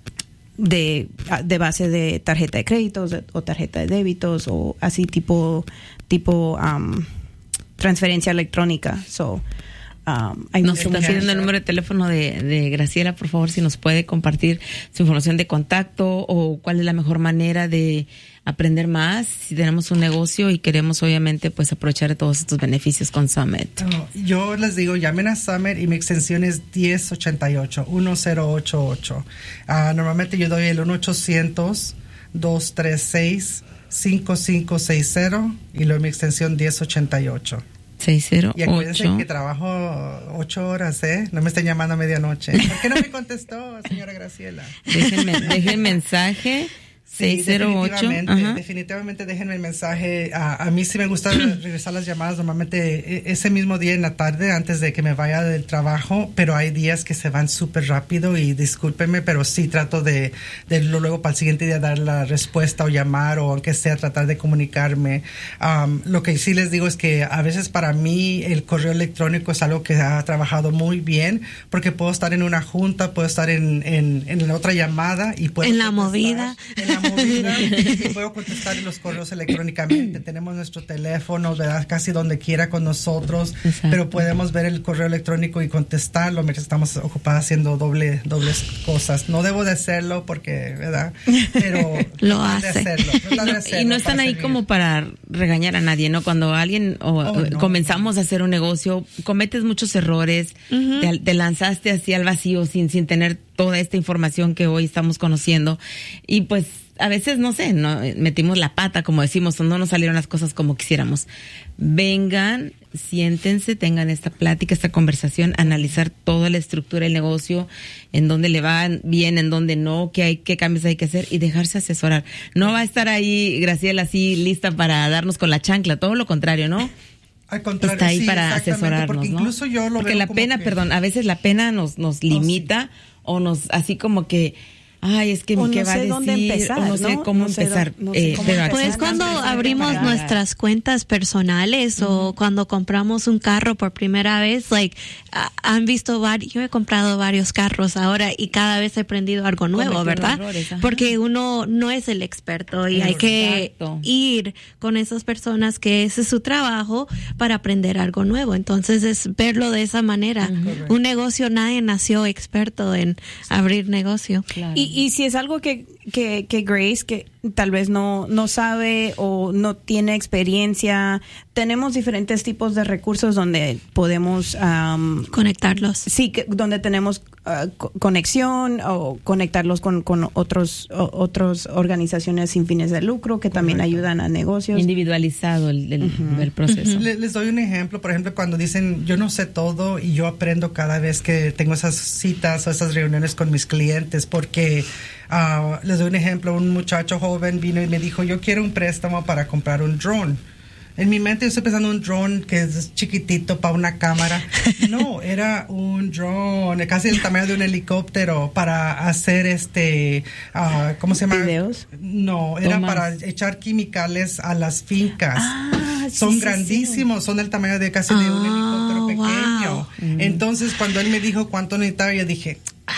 de, de base de tarjeta de créditos o tarjeta de débitos o así tipo tipo um, transferencia electrónica. So, um, nos está pidiendo el número de teléfono de, de Graciela, por favor, si nos puede compartir su información de contacto o cuál es la mejor manera de aprender más si tenemos un negocio y queremos obviamente pues aprovechar de todos estos beneficios con Summit. No, yo les digo, llamen a Summit y mi extensión es diez ochenta y ocho, uno cero ocho ocho. Uh, normalmente yo doy el uno ochocientos, dos tres seis, cinco cinco seis cero y luego mi extensión diez ochenta y ocho. seis cero ocho. Y acuérdense que trabajo ocho horas, ¿eh? No me estén llamando a medianoche. ¿Por qué no me contestó, señora Graciela? Déjenme, dejen mensaje. seis cero ocho. Sí, definitivamente, definitivamente déjenme el mensaje. A, a mí sí me gusta regresar las llamadas normalmente ese mismo día en la tarde antes de que me vaya del trabajo, pero hay días que se van súper rápido y discúlpenme, pero sí trato de, de luego para el siguiente día dar la respuesta o llamar o aunque sea tratar de comunicarme. Um, lo que sí les digo es que a veces para mí el correo electrónico es algo que ha trabajado muy bien porque puedo estar en una junta, puedo estar en, en, en la otra llamada y puedo... En la movida. En la movida y puedo contestar los correos electrónicamente. Tenemos nuestro teléfono, ¿verdad? Casi donde quiera con nosotros. Exacto. Pero podemos ver el correo electrónico y contestarlo mientras estamos ocupadas haciendo doble, dobles cosas. No debo de hacerlo porque, ¿verdad? Pero lo hace. De hacerlo, no, de hacerlo y no están ahí servir. Como para regañar a nadie, ¿no? Cuando alguien o oh, no, comenzamos no. a hacer un negocio, cometes muchos errores, uh-huh. te, te lanzaste así al vacío sin, sin tener toda esta información que hoy estamos conociendo y pues a veces, no sé, no metimos la pata, como decimos, o no nos salieron las cosas como quisiéramos. Vengan, siéntense, tengan esta plática, esta conversación, analizar toda la estructura del negocio, en dónde le va bien, en dónde no, qué hay, qué cambios hay que hacer y dejarse asesorar. No va a estar ahí Graciela así lista para darnos con la chancla, todo lo contrario, ¿no? Al contrario, está ahí sí, para asesorarnos, porque incluso ¿no? yo lo porque veo la como pena, que... perdón, a veces la pena nos, nos limita oh, sí. o nos, así como que ay, es que o ¿qué no va sé a decir? Dónde empezar, o no sé ¿no? cómo no sé empezar. Do, no sé eh, cómo pero pues cuando abrimos nuestras cuentas personales uh-huh. o cuando compramos un carro por primera vez, like, uh, han visto varios, yo he comprado varios carros ahora y cada vez he aprendido algo nuevo, Cometiendo ¿verdad? Errores, porque uno no es el experto y Exacto. hay que ir con esas personas que ese es su trabajo para aprender algo nuevo. Entonces es verlo de esa manera. Uh-huh. Un negocio, nadie nació experto en abrir negocio. Claro. Y, y si es algo que, que, que Grace, que tal vez no, no sabe o no tiene experiencia, tenemos diferentes tipos de recursos donde podemos... Um, conectarlos. Sí, que, donde tenemos uh, co- conexión o conectarlos con, con otros o, otros organizaciones sin fines de lucro que también Correcto. Ayudan a negocios. Individualizado el, el, uh-huh. el proceso. Les, les doy un ejemplo, por ejemplo, cuando dicen yo no sé todo y yo aprendo cada vez que tengo esas citas o esas reuniones con mis clientes, porque uh, les doy un ejemplo, un muchacho joven vino y me dijo yo quiero un préstamo para comprar un drone. En mi mente yo estoy pensando un drone que es chiquitito para una cámara. No, era un drone casi el tamaño de un helicóptero para hacer este, uh, ¿cómo se llama? ¿Videos? No, era Tomas. para echar químicales a las fincas. Ah, son sí, grandísimos, sí. Son del tamaño de casi de un Oh, helicóptero pequeño. wow. Entonces cuando él me dijo cuánto necesitaba, yo dije... Ah,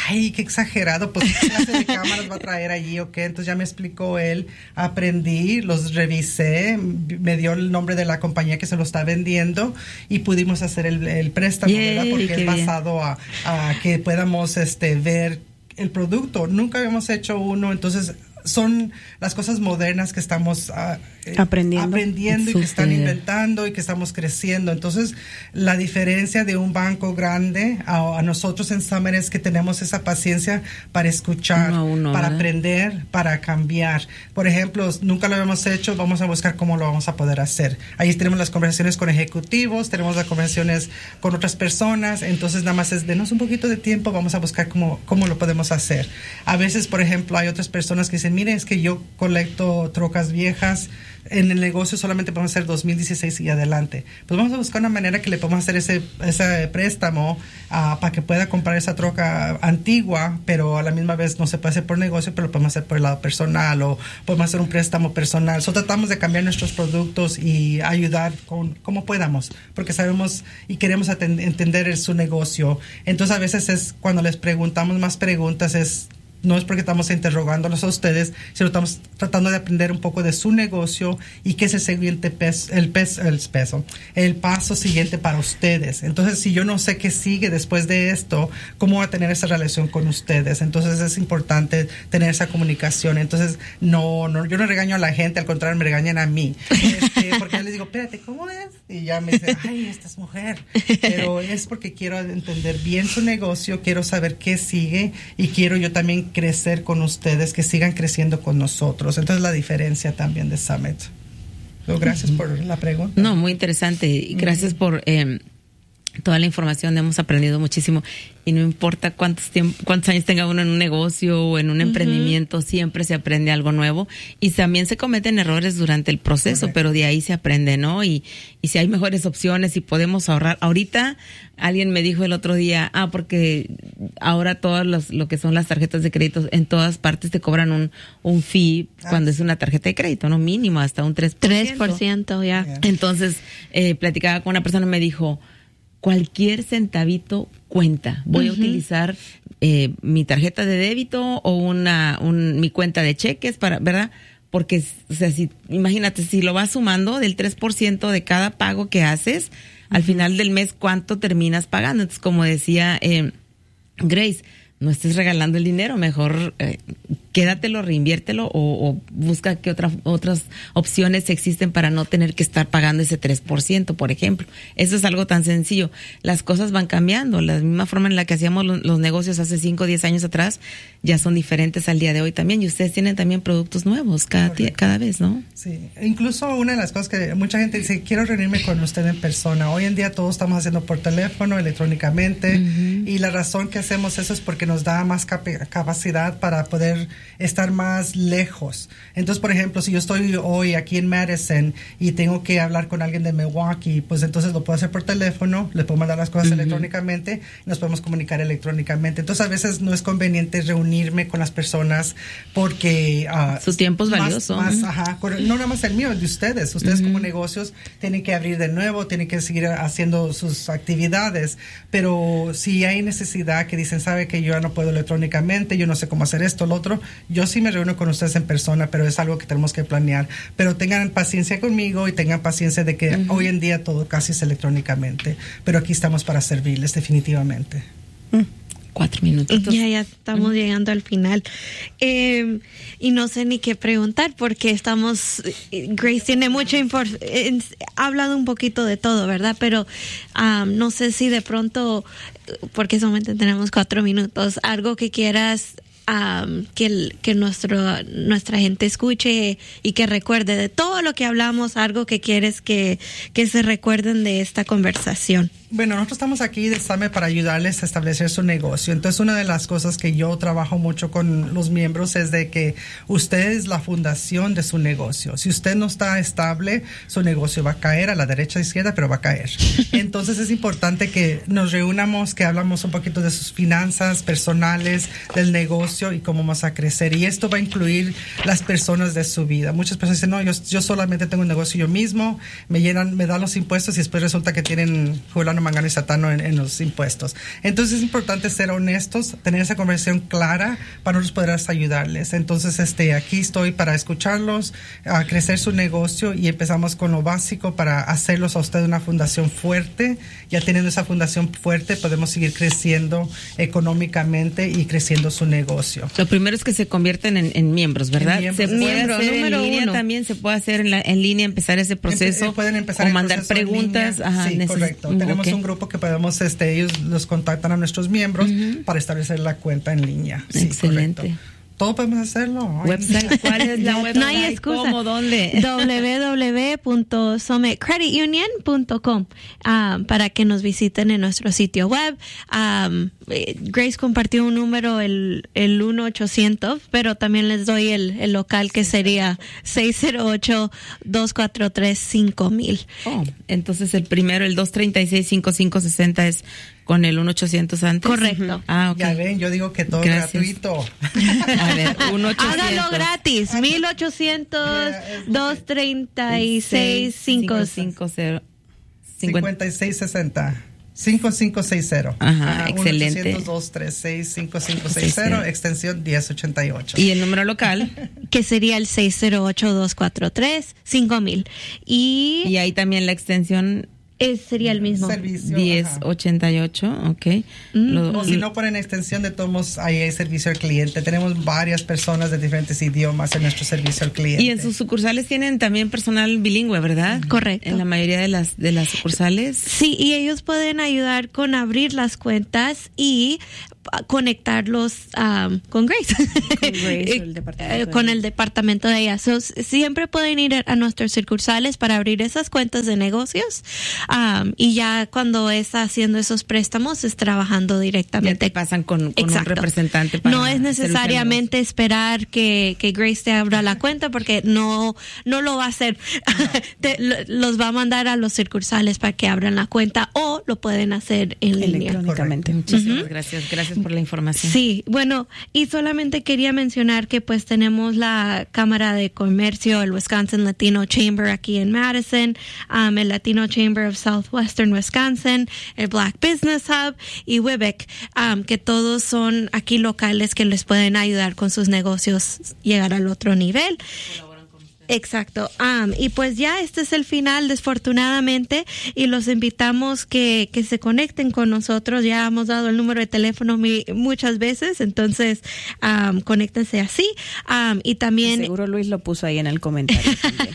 ay, qué exagerado, pues qué clase de cámaras va a traer allí o qué. Entonces ya me explicó él, aprendí, los revisé, me dio el nombre de la compañía que se lo está vendiendo y pudimos hacer el, el préstamo, Yay, ¿verdad? Porque es basado a, a que podamos este, ver el producto. Nunca habíamos hecho uno, entonces son las cosas modernas que estamos uh, aprendiendo, aprendiendo y que están inventando y que estamos creciendo. Entonces, la diferencia de un banco grande a, a nosotros en Summit es que tenemos esa paciencia para escuchar, uno uno, para ¿verdad? Aprender, para cambiar. Por ejemplo, nunca lo habíamos hecho, vamos a buscar cómo lo vamos a poder hacer. Ahí tenemos las conversaciones con ejecutivos, tenemos las conversaciones con otras personas, entonces nada más es denos un poquito de tiempo, vamos a buscar cómo, cómo lo podemos hacer. A veces, por ejemplo, hay otras personas que dicen, mire, es que yo colecto trocas viejas, en el negocio solamente podemos hacer dos mil dieciséis y adelante. Pues vamos a buscar una manera que le podamos hacer ese, ese préstamo uh, para que pueda comprar esa troca antigua, pero a la misma vez no se puede hacer por negocio, pero lo podemos hacer por el lado personal o podemos hacer un préstamo personal. So, tratamos de cambiar nuestros productos y ayudar con como podamos, porque sabemos y queremos atend- entender su negocio. Entonces a veces es cuando les preguntamos más preguntas es no es porque estamos interrogándolos a ustedes, sino estamos tratando de aprender un poco de su negocio y qué es el siguiente peso, el peso, el peso, el paso siguiente para ustedes. Entonces, si yo no sé qué sigue después de esto, ¿cómo voy a tener esa relación con ustedes? Entonces, es importante tener esa comunicación. Entonces, no, no, yo no regaño a la gente, al contrario, me regañan a mí. Este, porque yo les digo, espérate, ¿cómo es? Y ya me dicen, ay, esta es mujer. Pero es porque quiero entender bien su negocio, quiero saber qué sigue y quiero yo también crecer con ustedes, que sigan creciendo con nosotros. Entonces la diferencia también de Summit. So, gracias uh-huh. por la pregunta. No, muy interesante. Gracias uh-huh. por eh, toda la información. Hemos aprendido muchísimo. Y no importa cuántos tiemp- cuántos años tenga uno en un negocio o en un uh-huh. emprendimiento, siempre se aprende algo nuevo. Y también se cometen errores durante el proceso, correcto, pero de ahí se aprende, ¿no? Y, y si hay mejores opciones y podemos ahorrar. Ahorita alguien me dijo el otro día, ah, porque ahora todas los, lo que son las tarjetas de crédito, en todas partes te cobran un, un fee ah, cuando sí. es una tarjeta de crédito, ¿no? Mínimo, hasta un tres por ciento. tres por ciento, ya. Yeah. Entonces, eh, platicaba con una persona y me dijo, cualquier centavito cuenta. Voy uh-huh. a utilizar eh, mi tarjeta de débito o una un, mi cuenta de cheques para, ¿verdad? Porque, o sea, si imagínate, si lo vas sumando del tres por ciento de cada pago que haces, uh-huh. al final del mes, ¿cuánto terminas pagando? Entonces, como decía eh, Grace, no estés regalando el dinero, mejor eh, quédatelo, reinviértelo o, o busca qué otra, otras opciones existen para no tener que estar pagando ese tres por ciento, por ejemplo. Eso es algo tan sencillo. Las cosas van cambiando. La misma forma en la que hacíamos los, los negocios hace cinco o diez años atrás ya son diferentes al día de hoy también. Y ustedes tienen también productos nuevos cada, tía, cada vez, ¿no? Sí. Incluso una de las cosas que mucha gente dice, quiero reunirme con usted en persona. Hoy en día todos estamos haciendo por teléfono, electrónicamente. Uh-huh. Y la razón que hacemos eso es porque nos da más cap- capacidad para poder estar más lejos. Entonces, por ejemplo, si yo estoy hoy aquí en Madison y tengo que hablar con alguien de Milwaukee, pues entonces lo puedo hacer por teléfono, le puedo mandar las cosas uh-huh. electrónicamente y nos podemos comunicar electrónicamente. Entonces, a veces no es conveniente reunirme con las personas porque uh, su tiempo es más, valioso. Más, uh-huh. ajá, no nada más el mío, el de ustedes. Ustedes uh-huh. como negocios tienen que abrir de nuevo, tienen que seguir haciendo sus actividades, pero si hay necesidad que dicen, sabe que yo ya no puedo electrónicamente, yo no sé cómo hacer esto, lo otro, yo sí me reúno con ustedes en persona, pero es algo que tenemos que planear. Pero tengan paciencia conmigo y tengan paciencia de que uh-huh. hoy en día todo casi es electrónicamente, pero aquí estamos para servirles definitivamente. Uh-huh. Cuatro minutos. Ya, ya estamos uh-huh. llegando al final. Eh, y no sé ni qué preguntar porque estamos, Grace tiene mucha información, ha hablado un poquito de todo, ¿verdad? Pero um, no sé si de pronto, porque solamente tenemos cuatro minutos, algo que quieras Um, que, el, que nuestro, nuestra gente escuche y que recuerde de todo lo que hablamos, algo que quieres que, que se recuerden de esta conversación. Bueno, nosotros estamos aquí de Summit para ayudarles a establecer su negocio. Entonces, una de las cosas que yo trabajo mucho con los miembros es de que usted es la fundación de su negocio. Si usted no está estable, su negocio va a caer a la derecha, a la izquierda, pero va a caer. Entonces, es importante que nos reunamos, que hablamos un poquito de sus finanzas personales, del negocio y cómo vamos a crecer. Y esto va a incluir las personas de su vida. Muchas personas dicen, no, yo, yo solamente tengo un negocio yo mismo, me llenan, me dan los impuestos y después resulta que tienen fulano, mangano y satano en, en los impuestos. Entonces es importante ser honestos, tener esa conversación clara para nosotros poder ayudarles. Entonces este, aquí estoy para escucharlos, a crecer su negocio, y empezamos con lo básico para hacerlos a usted una fundación fuerte. Ya teniendo esa fundación fuerte podemos seguir creciendo económicamente y creciendo su negocio. Lo primero es que se convierten en, en miembros, ¿verdad? En se miembros. puede Miembro, hacer en número línea uno. también, se puede hacer en, la, en línea, empezar ese proceso. Empe- pueden empezar o el mandar proceso en preguntas. línea. Ajá, sí, neces- correcto. Mm, Tenemos ok. un grupo que podemos, este, ellos los contactan a nuestros miembros uh-huh. para establecer la cuenta en línea. Sí, excelente. Correcto. Todo podemos hacerlo. Website, ¿cuál es la website? No hay excusa. ¿Cómo? ¿Dónde? w w w punto summit credit union punto com um, para que nos visiten en nuestro sitio web. Um, Grace compartió un número, el, el uno ochocientos, pero también les doy el, el local que sería seis cero ocho, dos cuatro tres, cinco mil. Oh, entonces el primero, el dos treinta y seis, cincuenta y cinco sesenta es con el uno ochocientos antes. Correcto. Ah, ok. Ya ven, yo digo que todo Gracias. gratuito. A ver, uno ochocientos. Hágalo gratis, mil ochocientos, dos treinta y seis, cinco cinco cero. cincuenta y seis sesenta. cinco cinco seis cero. Ajá, excelente. uno ochocientos, dos treinta y seis, cincuenta y cinco sesenta, extensión diez ochenta y ocho. ¿Y el número local? que sería el seis cero ocho, dos cuatro tres, cinco mil. Y, Y ahí también la extensión es, sería el mismo. Servicio, diez ajá. ochenta y ocho, ok. Mm. Lo- O si no ponen extensión, de todos modos, ahí hay servicio al cliente. Tenemos varias personas de diferentes idiomas en nuestro servicio al cliente. Y en sus sucursales tienen también personal bilingüe, ¿verdad? Correcto. En la mayoría de las de las sucursales. Sí, y ellos pueden ayudar con abrir las cuentas y ah, conectarlos um, con Grace. Con Grace o el departamento Eh, de con ella. el departamento de ella. So, s- siempre pueden ir a, a nuestras sucursales para abrir esas cuentas de negocios. um, y ya cuando está haciendo esos préstamos es trabajando Ya directamente. te pasan con, con un Exacto. representante para No es hacer los necesariamente esperar que, que Grace te abra la cuenta, porque no no lo va a hacer. Te- lo- los va a mandar a los sucursales para que abran la cuenta, o lo pueden hacer en línea. Electrónicamente. Muchísimas gracias, gracias por la información. Sí, bueno, y solamente quería mencionar que pues tenemos la Cámara de Comercio, el Wisconsin Latino Chamber aquí en Madison, um, el Latino Chamber of Southwestern Wisconsin, el Black Business Hub y W I B E C, um, que todos son aquí locales que les pueden ayudar con sus negocios llegar al otro nivel. Exacto. Um, y pues ya este es el final, desfortunadamente, y los invitamos que, que se conecten con nosotros. Ya hemos dado el número de teléfono mi, muchas veces, entonces um, conéctense así. Um, y también... Seguro Luis lo puso ahí en el comentario también.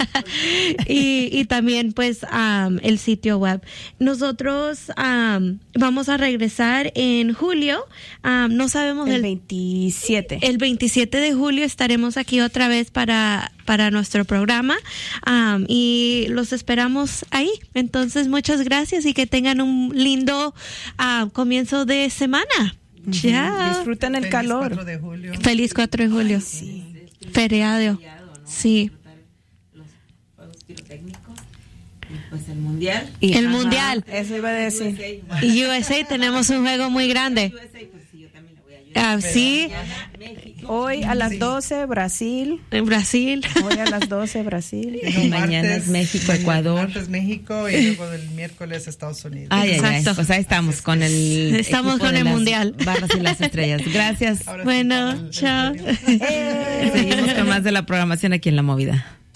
y, y también pues um, el sitio web. Nosotros um, vamos a regresar en julio. Um, no sabemos El el, veintisiete. el veintisiete de julio estaremos aquí otra vez para, para nuestro programa, um, y los esperamos ahí. Entonces, muchas gracias y que tengan un lindo uh, comienzo de semana. Ya. Disfruten el Feliz calor. cuatro de julio. Feliz cuatro de julio. Feriado. Sí. Los juegos pirotécnicos, y pues el mundial. Y- El ajá, mundial. Eso iba a decir. Y U S A tenemos un juego muy grande. Ah, sí, Hoy a las doce, Brasil. en Brasil. Hoy a las doce, Brasil. El Mañana es México, Ecuador. Martes México y luego el miércoles Estados Unidos. Ay, ay, ay. Exacto. Pues ahí estamos con el. Estamos equipo con de el las mundial. Barras y las estrellas. Gracias. Ahora sí, para Bueno, el- el chao. mundial. Eh. Seguimos con más de la programación aquí en La Movida.